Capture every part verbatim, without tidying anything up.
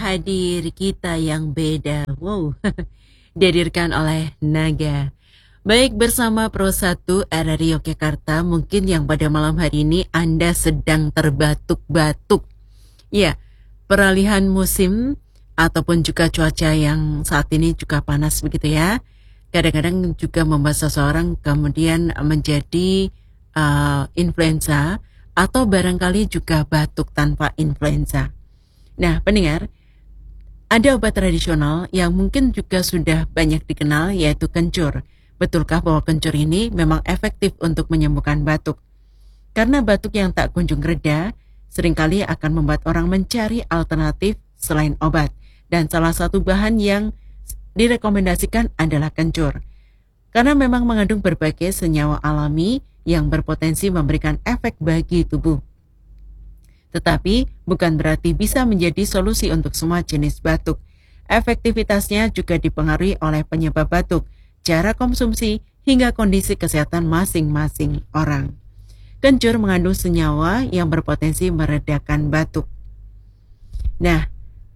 hadir kita yang beda. Wow, dihadirkan oleh Naga. Baik, bersama Pro satu R R I Yogyakarta, mungkin yang pada malam hari ini Anda sedang terbatuk-batuk. Ya, peralihan musim ataupun juga cuaca yang saat ini juga panas begitu ya. Kadang-kadang juga membuat seseorang kemudian menjadi uh, influenza atau barangkali juga batuk tanpa influenza. Nah, pendengar, ada obat tradisional yang mungkin juga sudah banyak dikenal, yaitu kencur. Betulkah bahwa kencur ini memang efektif untuk menyembuhkan batuk? Karena batuk yang tak kunjung reda, seringkali akan membuat orang mencari alternatif selain obat. Dan salah satu bahan yang direkomendasikan adalah kencur. Karena memang mengandung berbagai senyawa alami yang berpotensi memberikan efek bagi tubuh. Tetapi bukan berarti bisa menjadi solusi untuk semua jenis batuk. Efektivitasnya juga dipengaruhi oleh penyebab batuk, cara konsumsi, hingga kondisi kesehatan masing-masing orang. Kencur mengandung senyawa yang berpotensi meredakan batuk. Nah,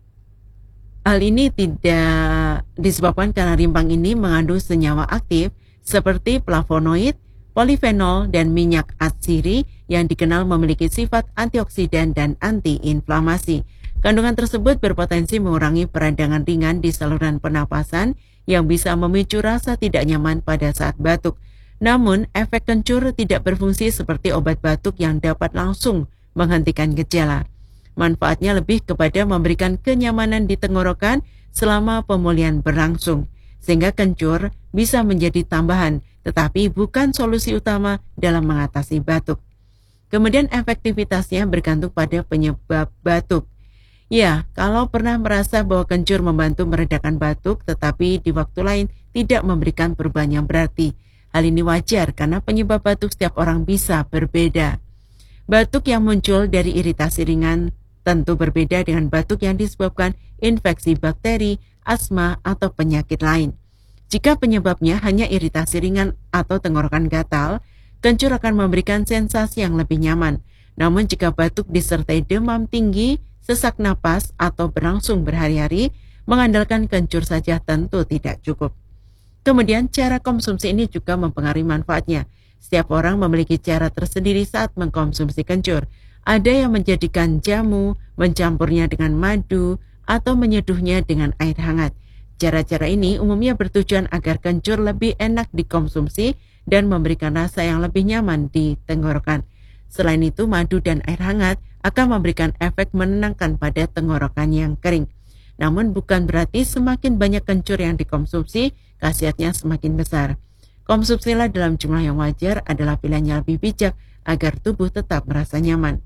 hal ini tidak disebabkan karena rimpang ini mengandung senyawa aktif seperti flavonoid, polifenol, dan minyak atsiri yang dikenal memiliki sifat antioksidan dan antiinflamasi. Kandungan tersebut berpotensi mengurangi peradangan ringan di saluran pernapasan yang bisa memicu rasa tidak nyaman pada saat batuk. Namun, efek kencur tidak berfungsi seperti obat batuk yang dapat langsung menghentikan gejala. Manfaatnya lebih kepada memberikan kenyamanan di tenggorokan selama pemulihan berlangsung, sehingga kencur bisa menjadi tambahan, tetapi bukan solusi utama dalam mengatasi batuk. Kemudian efektivitasnya bergantung pada penyebab batuk. Ya, kalau pernah merasa bahwa kencur membantu meredakan batuk, tetapi di waktu lain tidak memberikan perubahan yang berarti. Hal ini wajar karena penyebab batuk setiap orang bisa berbeda. Batuk yang muncul dari iritasi ringan tentu berbeda dengan batuk yang disebabkan infeksi bakteri, asma, atau penyakit lain. Jika penyebabnya hanya iritasi ringan atau tenggorokan gatal, kencur akan memberikan sensasi yang lebih nyaman. Namun jika batuk disertai demam tinggi, sesak napas, atau berlangsung berhari-hari, mengandalkan kencur saja tentu tidak cukup. Kemudian cara konsumsi ini juga mempengaruhi manfaatnya. Setiap orang memiliki cara tersendiri saat mengkonsumsi kencur. Ada yang menjadikan jamu, mencampurnya dengan madu, atau menyeduhnya dengan air hangat. Cara-cara ini umumnya bertujuan agar kencur lebih enak dikonsumsi dan memberikan rasa yang lebih nyaman di tenggorokan. Selain itu, madu dan air hangat akan memberikan efek menenangkan pada tenggorokan yang kering. Namun bukan berarti semakin banyak kencur yang dikonsumsi, khasiatnya semakin besar. Konsumsilah dalam jumlah yang wajar adalah pilihan yang lebih bijak agar tubuh tetap merasa nyaman.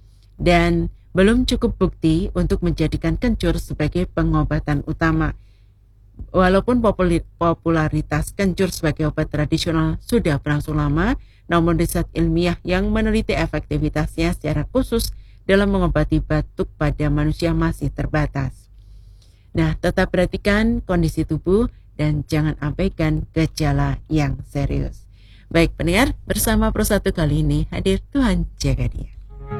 Dan belum cukup bukti untuk menjadikan kencur sebagai pengobatan utama. Walaupun popularitas kencur sebagai obat tradisional sudah berlangsung lama, namun riset ilmiah yang meneliti efektivitasnya secara khusus dalam mengobati batuk pada manusia masih terbatas. Nah, tetap perhatikan kondisi tubuh dan jangan abaikan gejala yang serius. Baik pendengar, bersama Pro satu kali ini hadir Tuhan jaga dia.